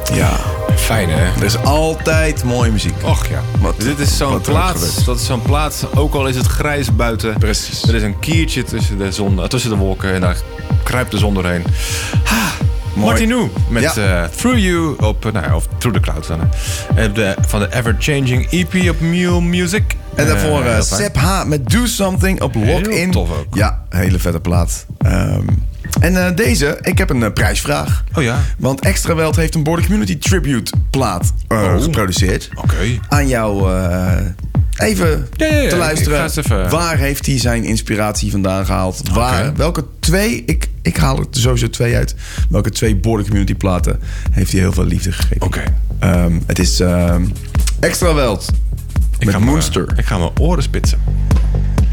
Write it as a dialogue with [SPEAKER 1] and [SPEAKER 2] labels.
[SPEAKER 1] Ja.
[SPEAKER 2] Fijn, hè?
[SPEAKER 1] Er is altijd mooie muziek.
[SPEAKER 2] Och ja. Dit is zo'n plaats. Dat is zo'n plaats, ook al is het grijs buiten.
[SPEAKER 1] Precies.
[SPEAKER 2] Er is een kiertje tussen de wolken en daar kruipt de zon doorheen. Martinu met Through You of Through the Clouds dan. Van de Ever Changing EP op Mule Music.
[SPEAKER 1] En daarvoor Seb H met Do Something op Lock-In.
[SPEAKER 2] Heel tof ook.
[SPEAKER 1] Ja, hele vette plaat. En deze, ik heb een prijsvraag.
[SPEAKER 2] Oh ja.
[SPEAKER 1] Want Extra Weld heeft een Border Community Tribute plaat geproduceerd.
[SPEAKER 2] Oké.
[SPEAKER 1] Aan jou even te luisteren.
[SPEAKER 2] Ik ga eens even...
[SPEAKER 1] Waar heeft hij zijn inspiratie vandaan gehaald? Welke twee, ik haal er sowieso 2 uit. Welke 2 Border Community platen heeft hij heel veel liefde gegeven?
[SPEAKER 2] Oké.
[SPEAKER 1] Het is Extra Weld met Moonster.
[SPEAKER 2] Ik ga mijn oren spitsen.